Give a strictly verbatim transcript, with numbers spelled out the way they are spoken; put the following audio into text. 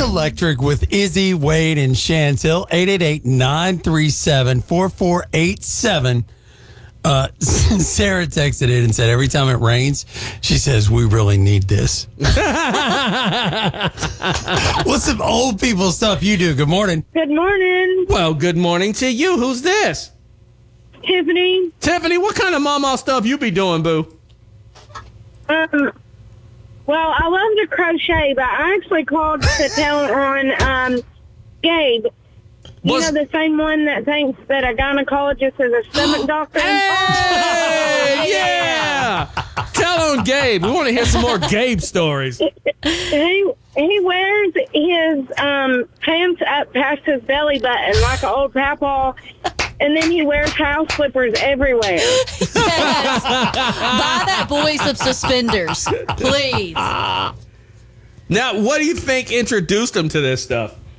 Electric with Izzy, Wade, and Chantel. eight eight eight, nine three seven, four four eight seven. Uh, Sarah texted in and said every time it rains, she says, we really need this. What's some old people stuff you do? Good morning. Good morning, Well, good morning to you. Who's this? Tiffany. Tiffany, what kind of mama stuff you be doing, boo? Um, well, I love to crochet, but I actually called to tell on um, Gabe. You What's- know, the same one that thinks that a gynecologist is a stomach doctor? Hey, yeah! Tell on Gabe. We want to hear some more Gabe stories. He, he wears his um, pants up past his belly button like an old papaw, and then he wears house slippers everywhere. Yes. Buy that boy some suspenders, please. Now, what do you think introduced him to this stuff?